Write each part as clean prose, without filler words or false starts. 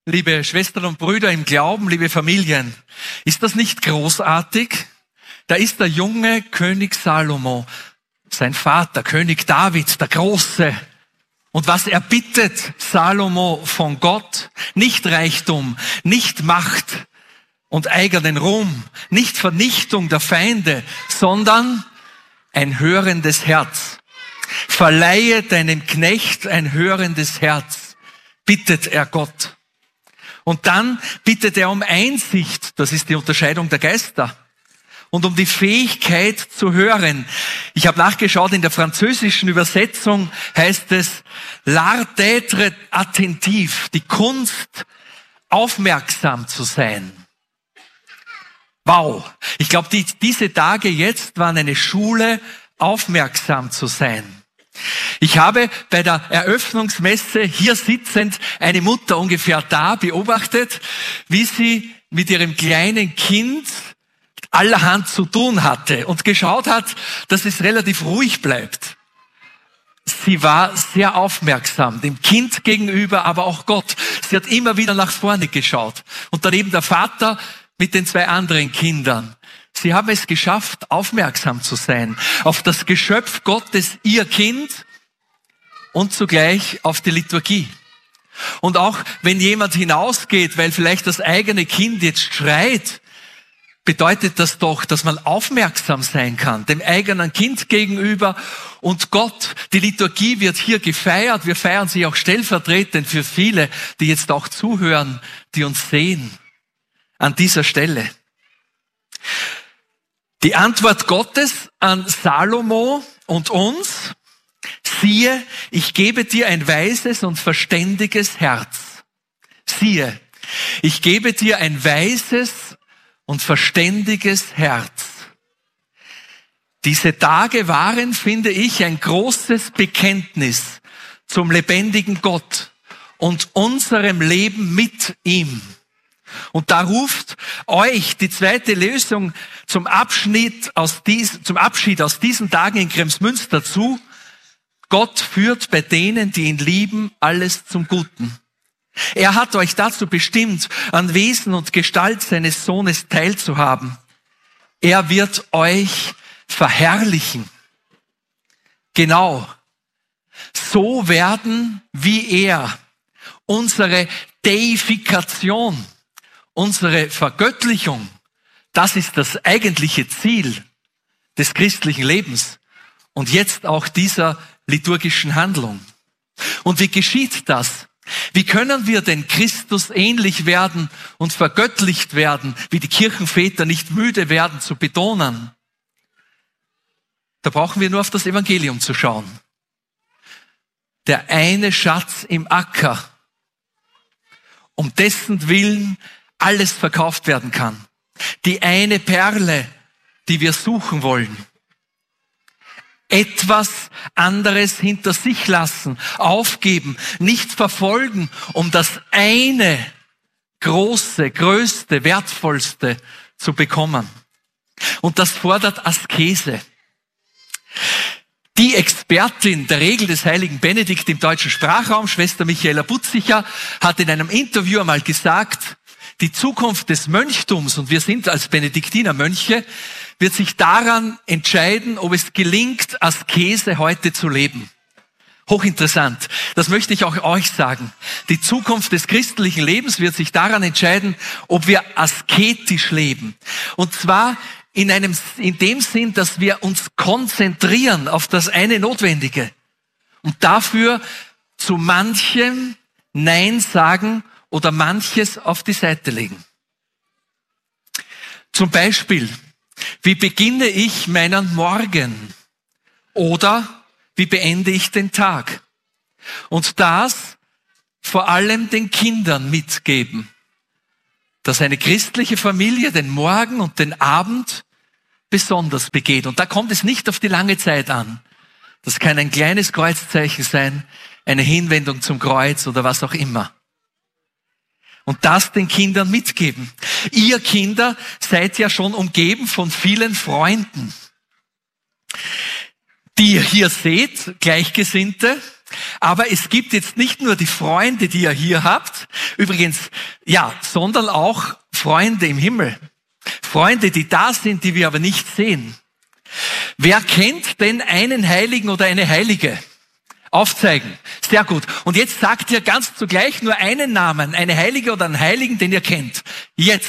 Liebe Schwestern und Brüder im Glauben, liebe Familien, ist das nicht großartig? Da ist der junge König Salomo, sein Vater, König David, der Große. Und was erbittet Salomo von Gott? Nicht Reichtum, nicht Macht und eigenen Ruhm, nicht Vernichtung der Feinde, sondern ein hörendes Herz. Verleihe deinem Knecht ein hörendes Herz, bittet er Gott. Und dann bittet er um Einsicht, das ist die Unterscheidung der Geister, und um die Fähigkeit zu hören. Ich habe nachgeschaut, in der französischen Übersetzung heißt es l'art d'être attentif, die Kunst, aufmerksam zu sein. Wow, ich glaube, diese Tage jetzt waren eine Schule, aufmerksam zu sein. Ich habe bei der Eröffnungsmesse hier sitzend eine Mutter ungefähr da beobachtet, wie sie mit ihrem kleinen Kind allerhand zu tun hatte und geschaut hat, dass es relativ ruhig bleibt. Sie war sehr aufmerksam, dem Kind gegenüber, aber auch Gott. Sie hat immer wieder nach vorne geschaut. Und daneben der Vater mit den 2 anderen Kindern. Sie haben es geschafft, aufmerksam zu sein auf das Geschöpf Gottes, ihr Kind, und zugleich auf die Liturgie. Und auch wenn jemand hinausgeht, weil vielleicht das eigene Kind jetzt schreit, bedeutet das doch, dass man aufmerksam sein kann, dem eigenen Kind gegenüber und Gott. Die Liturgie wird hier gefeiert. Wir feiern sie auch stellvertretend für viele, die jetzt auch zuhören, die uns sehen an dieser Stelle. Die Antwort Gottes an Salomo und uns: Siehe, ich gebe dir ein weises und verständiges Herz. Siehe, ich gebe dir ein weises und verständiges Herz. Diese Tage waren, finde ich, ein großes Bekenntnis zum lebendigen Gott und unserem Leben mit ihm. Und da ruft euch die zweite Lesung zum Abschied aus diesen Tagen in Kremsmünster zu: Gott führt bei denen, die ihn lieben, alles zum Guten. Er hat euch dazu bestimmt, an Wesen und Gestalt seines Sohnes teilzuhaben. Er wird euch verherrlichen. Genau, so werden wie er unsere Deifikation, unsere Vergöttlichung, das ist das eigentliche Ziel des christlichen Lebens und jetzt auch dieser liturgischen Handlung. Und wie geschieht das? Wie können wir denn Christus ähnlich werden und vergöttlicht werden, wie die Kirchenväter nicht müde werden zu betonen? Da brauchen wir nur auf das Evangelium zu schauen. Der eine Schatz im Acker, um dessen Willen alles verkauft werden kann. Die eine Perle, die wir suchen wollen. Etwas anderes hinter sich lassen, aufgeben, nicht verfolgen, um das eine große, größte, wertvollste zu bekommen. Und das fordert Askese. Die Expertin der Regel des heiligen Benedikt im deutschen Sprachraum, Schwester Michaela Butzicher, hat in einem Interview einmal gesagt, die Zukunft des Mönchtums, und wir sind als Benediktiner Mönche, wird sich daran entscheiden, ob es gelingt, Askese heute zu leben. Hochinteressant. Das möchte ich auch euch sagen. Die Zukunft des christlichen Lebens wird sich daran entscheiden, ob wir asketisch leben. Und zwar in dem Sinn, dass wir uns konzentrieren auf das eine Notwendige und dafür zu manchem Nein sagen oder manches auf die Seite legen. Zum Beispiel, wie beginne ich meinen Morgen? Oder wie beende ich den Tag? Und das vor allem den Kindern mitgeben, dass eine christliche Familie den Morgen und den Abend besonders begeht. Und da kommt es nicht auf die lange Zeit an. Das kann ein kleines Kreuzzeichen sein, eine Hinwendung zum Kreuz oder was auch immer. Und das den Kindern mitgeben. Ihr Kinder seid ja schon umgeben von vielen Freunden, die ihr hier seht, Gleichgesinnte, Aber es gibt jetzt nicht nur die Freunde, die ihr hier habt, übrigens, ja, sondern auch Freunde im Himmel. Freunde, die da sind, die wir aber nicht sehen. Wer kennt denn einen Heiligen oder eine Heilige? Aufzeigen. Sehr gut. Und jetzt sagt ihr ganz zugleich nur einen Namen, eine Heilige oder einen Heiligen, den ihr kennt. Jetzt.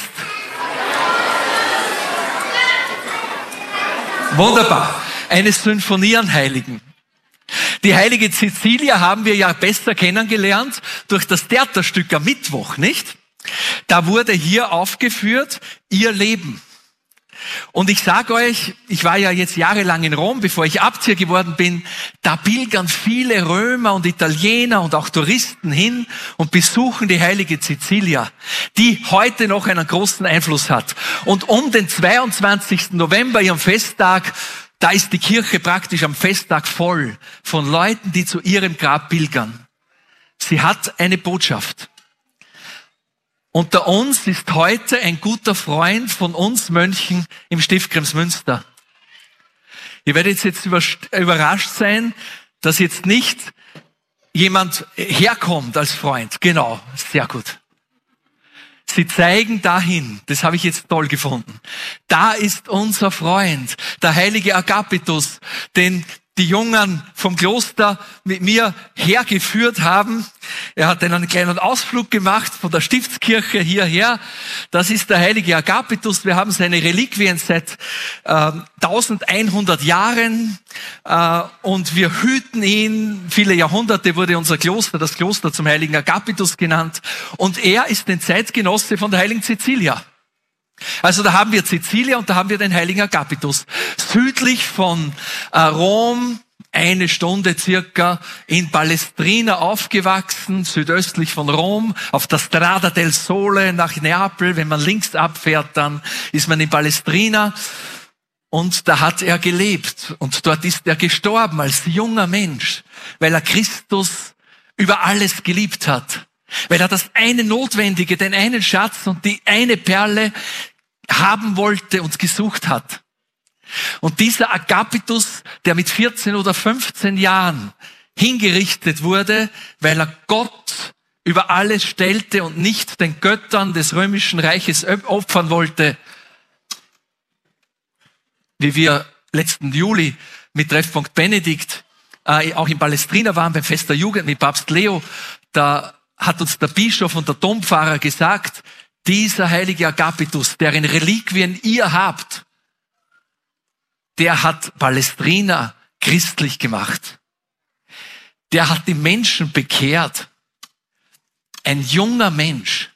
Wunderbar. Eine Symphonie an Heiligen. Die heilige Cecilia haben wir ja besser kennengelernt durch das Theaterstück am Mittwoch, nicht? Da wurde hier aufgeführt ihr Leben. Und ich sage euch, ich war ja jetzt jahrelang in Rom, bevor ich Abtier geworden bin, da pilgern viele Römer und Italiener und auch Touristen hin und besuchen die heilige Cecilia, die heute noch einen großen Einfluss hat. Und um den 22. November, ihrem Festtag, da ist die Kirche praktisch am Festtag voll von Leuten, die zu ihrem Grab pilgern. Sie hat eine Botschaft. Unter uns ist heute ein guter Freund von uns Mönchen im Stift Kremsmünster. Ihr werdet jetzt überrascht sein, dass jetzt nicht jemand herkommt als Freund. Genau, sehr gut. Sie zeigen dahin, das habe ich jetzt toll gefunden. Da ist unser Freund, der heilige Agapitus, den die Jungen vom Kloster mit mir hergeführt haben. Er hat einen kleinen Ausflug gemacht von der Stiftskirche hierher. Das ist der heilige Agapitus. Wir haben seine Reliquien seit 1100 Jahren und wir hüten ihn. Viele Jahrhunderte wurde unser Kloster, das Kloster, zum heiligen Agapitus genannt. Und er ist ein Zeitgenosse von der heiligen Cecilia. Also da haben wir Cecilia und da haben wir den heiligen Agapitus. Südlich von Rom, eine Stunde circa, in Palestrina aufgewachsen, südöstlich von Rom, auf der Strada del Sole nach Neapel. Wenn man links abfährt, dann ist man in Palestrina. Und da hat er gelebt und dort ist er gestorben als junger Mensch, weil er Christus über alles geliebt hat. Weil er das eine Notwendige, den einen Schatz und die eine Perle haben wollte und gesucht hat. Und dieser Agapitus, der mit 14 oder 15 Jahren hingerichtet wurde, weil er Gott über alles stellte und nicht den Göttern des römischen Reiches opfern wollte, wie wir letzten Juli mit Treffpunkt Benedikt auch in Palestrina waren, beim Fest der Jugend mit Papst Leo, da hat uns der Bischof und der Dompfarrer gesagt, dieser heilige Agapitus, deren Reliquien ihr habt, der hat Palestrina christlich gemacht. Der hat die Menschen bekehrt. Ein junger Mensch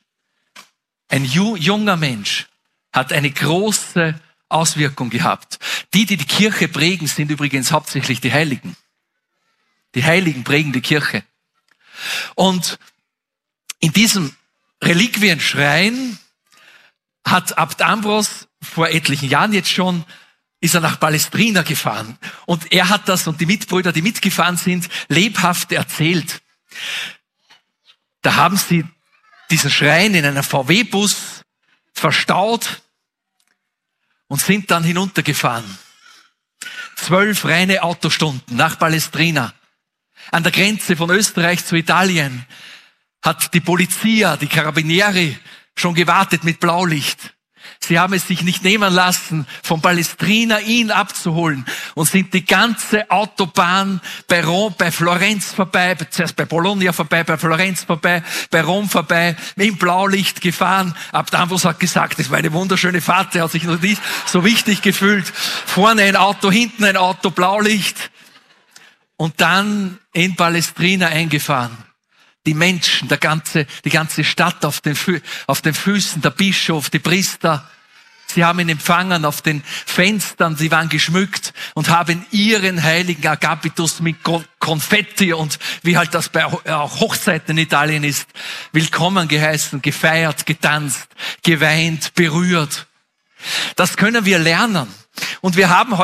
hat eine große Auswirkung gehabt. Die Kirche prägen, sind übrigens hauptsächlich die Heiligen. Die Heiligen prägen die Kirche. Und in diesem Reliquienschrein hat Abt Ambros vor etlichen Jahren jetzt schon, ist er nach Palestrina gefahren. Und er hat das und die Mitbrüder, die mitgefahren sind, lebhaft erzählt. Da haben sie diesen Schrein in einem VW-Bus verstaut und sind dann hinuntergefahren. 12 reine Autostunden nach Palestrina. An der Grenze von Österreich zu Italien hat die Polizia, die Carabinieri schon gewartet mit Blaulicht. Sie haben es sich nicht nehmen lassen, von Palestrina ihn abzuholen und sind die ganze Autobahn bei Rom, bei Florenz vorbei, zuerst bei Bologna vorbei, bei Florenz vorbei, bei Rom vorbei, im Blaulicht gefahren. Abt Ambros hat gesagt, das war eine wunderschöne Fahrt, er hat sich noch nicht so wichtig gefühlt. Vorne ein Auto, hinten ein Auto, Blaulicht. Und dann in Palestrina eingefahren. Die Menschen, die ganze Stadt auf den Füßen, der Bischof, die Priester. Sie haben ihn empfangen auf den Fenstern, sie waren geschmückt und haben ihren heiligen Agapitus mit Konfetti und wie halt das bei auch Hochzeiten in Italien ist, willkommen geheißen, gefeiert, getanzt, geweint, berührt. Das können wir lernen. Und wir haben